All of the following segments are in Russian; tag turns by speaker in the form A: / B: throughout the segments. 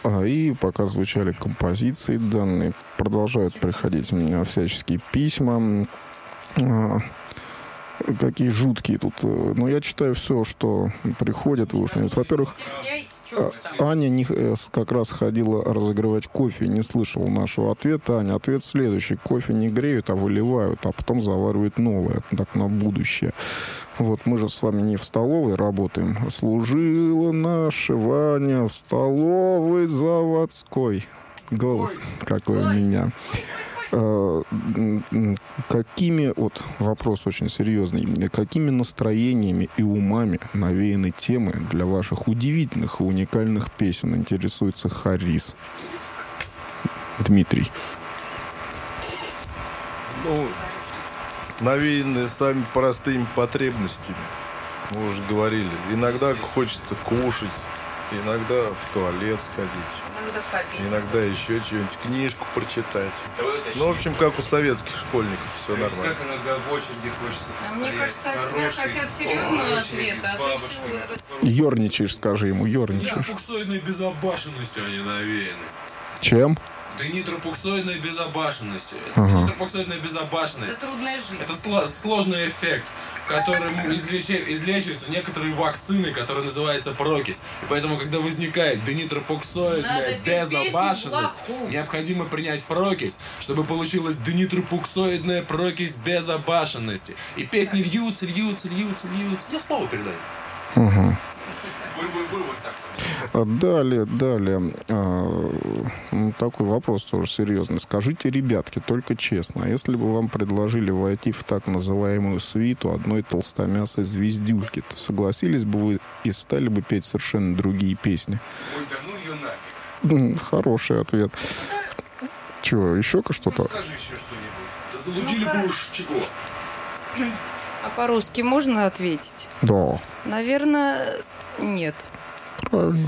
A: И пока звучали композиции данные, продолжают приходить у меня всяческие письма. Какие жуткие тут. Но я читаю все, что приходит в уши. Во-первых, Аня как раз ходила разогревать кофе и не слышала нашего ответа. Аня, ответ следующий. Кофе не греют, а выливают, а потом заваривают новое. Так на будущее. Вот мы же с вами не в столовой работаем. Служила наша Ваня в столовой заводской. Голос какой у меня. Какими, вот вопрос очень серьезный, какими настроениями и умами навеяны темы для ваших удивительных и уникальных песен, интересуется Харис. Дмитрий.
B: Ну, навеяны сами простыми потребностями. Мы уже говорили. Иногда хочется кушать, иногда в туалет сходить. Иногда еще что-нибудь, книжку прочитать. Ну, в общем, как у советских школьников, все нормально.
C: Как иногда в очереди хочется постоять.
D: Мне кажется, от тебя хотят серьезного ответа, а ты
A: Ерничаешь, скажи ему, ерничаешь.
E: Нитропуксоидной безопасностью они навеяны.
A: Чем?
E: Да нитропуксоидной безопасностью.
A: Ага.
E: Нитропуксоидная безопасность.
D: Это трудная жизнь.
E: Это сложный эффект, которым излечиваются некоторые вакцины, которые называются прокись. И поэтому, когда возникает денитропуксоидная безопасность, необходимо принять прокись, чтобы получилась денитропуксоидная прокись безопасности. И песни льются. Я слово передаю.
A: Угу.
E: Вот так.
A: Далее, такой вопрос тоже серьезный. Скажите, ребятки, только честно, если бы вам предложили войти в так называемую свиту одной толстомясой звездюльки, то согласились бы вы и стали бы петь совершенно другие песни?
E: Ой, да ну ее нафиг.
A: Хороший ответ. Чего, еще что-то?
E: Ну, скажи еще что-нибудь. Да залудили бы уж чего.
D: А по-русски можно ответить?
A: Да.
D: Наверное, нет.
A: Правильно.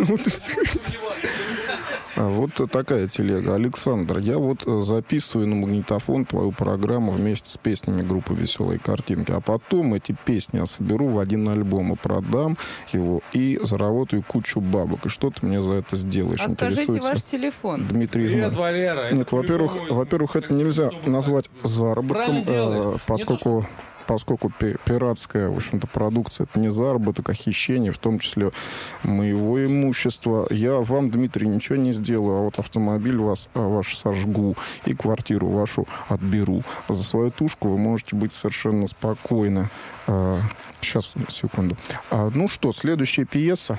A: Вот такая телега. Александр, я вот записываю на магнитофон твою программу вместе с песнями группы «Веселые картинки», а потом эти песни я соберу в один альбом и продам его, и заработаю кучу бабок. И что ты мне за это сделаешь?
D: А скажите ваш телефон.
A: Дмитрий
E: Привет,
A: Измайлов.
E: Валера.
A: Нет, во-первых, это нельзя назвать заработком, поскольку пиратская, в общем-то, продукция — это не заработок, а хищение, в том числе моего имущества. Я вам, Дмитрий, ничего не сделаю, а вот автомобиль ваш сожгу и квартиру вашу отберу. За свою тушку вы можете быть совершенно спокойны. Сейчас, секунду. Ну что, следующая пьеса.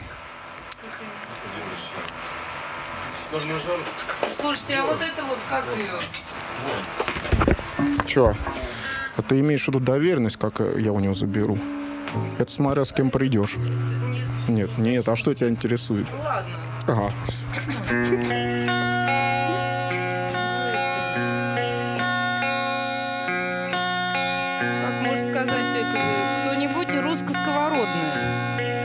D: Слушайте, а вот это вот как ее?
A: Че? А ты имеешь в виду доверенность, как я у него заберу? Это смотря с кем придешь. Нет, а что тебя интересует?
D: Ладно.
A: Ага.
D: Как можно сказать это? Кто-нибудь русско